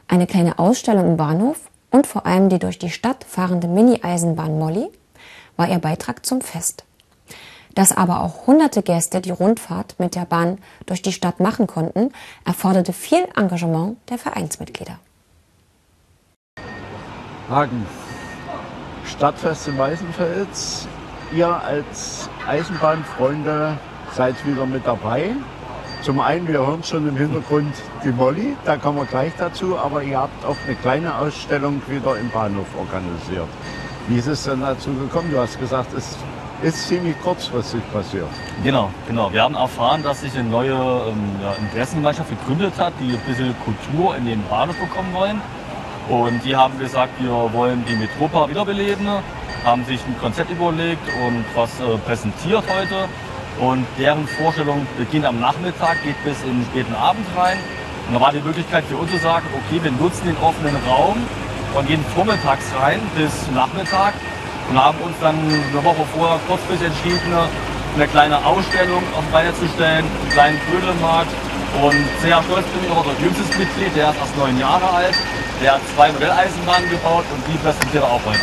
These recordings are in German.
eine kleine Ausstellung im Bahnhof und vor allem die durch die Stadt fahrende Mini-Eisenbahn Molly war ihr Beitrag zum Fest. Dass aber auch hunderte Gäste die Rundfahrt mit der Bahn durch die Stadt machen konnten, erforderte viel Engagement der Vereinsmitglieder. Hagen, Stadtfest in Weißenfels. Ihr als Eisenbahnfreunde seid wieder mit dabei. Zum einen, wir hören schon im Hintergrund die Molly, da kommen wir gleich dazu, aber ihr habt auch eine kleine Ausstellung wieder im Bahnhof organisiert. Wie ist es denn dazu gekommen? Du hast gesagt, es ist ziemlich kurzfristig passiert. Genau. Wir haben erfahren, dass sich eine neue Interessengemeinschaft gegründet hat, die ein bisschen Kultur in den Bahnhof bekommen wollen. Und die haben gesagt, wir wollen die Metropa wiederbeleben, haben sich ein Konzept überlegt und was präsentiert heute. Und deren Vorstellung beginnt am Nachmittag, geht bis in den späten Abend rein. Und da war die Möglichkeit für uns zu sagen, okay, wir nutzen den offenen Raum und gehen vormittags rein bis Nachmittag. Und haben uns dann eine Woche vorher kurzfristig entschieden, eine kleine Ausstellung auf die Beine zu stellen, einen kleinen Trödelmarkt. Und sehr stolz bin ich auch unser jüngstes Mitglied, der ist erst 9 Jahre alt. Der hat 2 Modelleisenbahnen gebaut und die präsentiert er auch heute.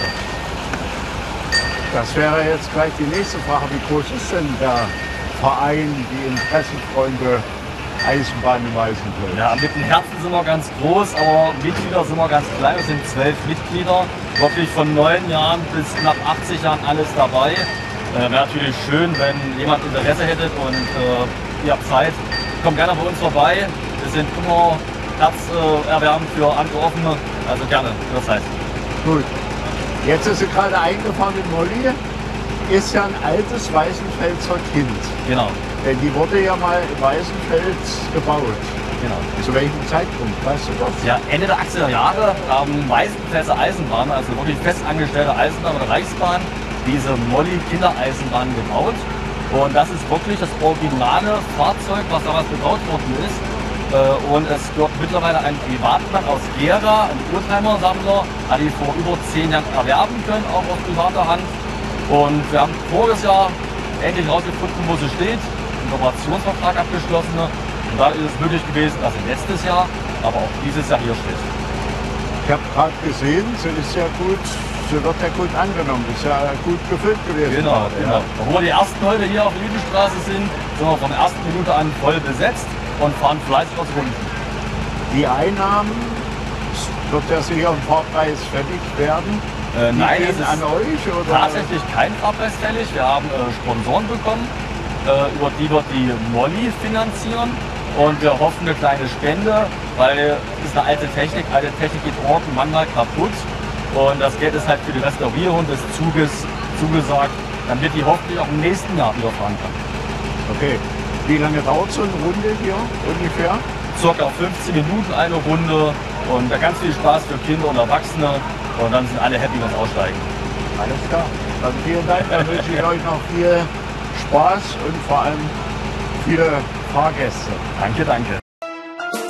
Das wäre jetzt gleich die nächste Frage. Wie groß ist denn der Verein, die Interessenfreunde Eisenbahn in Weißenfels? Ja, mit dem Herzen sind wir ganz groß, aber Mitglieder sind wir ganz klein. Wir sind 12 Mitglieder, wirklich von 9 Jahren bis knapp 80 Jahren alles dabei. Wäre natürlich schön, wenn jemand Interesse hätte und ihr habt Zeit. Kommt gerne bei uns vorbei. Wir sind immer herzerwärmend für andere Offene, also gerne, das heißt. Gut. Jetzt ist sie gerade eingefahren in Molly. Ist ja ein altes Weißenfelser Kind. Genau. Denn die wurde ja mal in Weißenfels gebaut. Genau. Zu welchem Zeitpunkt, weißt du das? Ja, Ende der 80er Jahre haben Weißenfelser Eisenbahn, also wirklich festangestellte Eisenbahn oder Reichsbahn, diese Molly Kindereisenbahn gebaut. Und das ist wirklich das originale Fahrzeug, was damals gebaut worden ist. Und es wird mittlerweile ein Privatmann aus Gera, ein Oldtimer-Sammler, hat die vor über 10 Jahren erwerben können, auch aus privater Hand. Und wir haben voriges Jahr endlich herausgefunden, wo sie steht, einen Kooperationsvertrag abgeschlossen. Und da ist es möglich gewesen, dass sie letztes Jahr, aber auch dieses Jahr hier steht. Ich habe gerade gesehen, sie ist ja gut, sie wird ja gut angenommen, ist ja gut gefüllt gewesen. Genau. Obwohl die ersten heute hier auf der Lüdenstraße sind wir von der ersten Minute an voll besetzt und fahren fleißig aus Runden. Die Einnahmen, wird ja sicher ein Fahrpreis fällig werden. Nein, es ist an euch? Oder? Tatsächlich kein Fahrpreis fällig. Wir haben Sponsoren bekommen, über die wir die Molly finanzieren. Und wir hoffen eine kleine Spende, weil es ist eine alte Technik geht orten manchmal kaputt. Und das Geld ist halt für die Restaurierung des Zuges zugesagt, damit die hoffentlich auch im nächsten Jahr wieder fahren kann. Okay. Wie lange dauert so eine Runde hier ungefähr? Circa 15 Minuten eine Runde und ganz viel Spaß für Kinder und Erwachsene. Und dann sind alle happy, wenn sie aussteigen. Alles klar. Dann vielen Dank. Dann wünsche ich euch noch viel Spaß und vor allem viele Fahrgäste. Danke.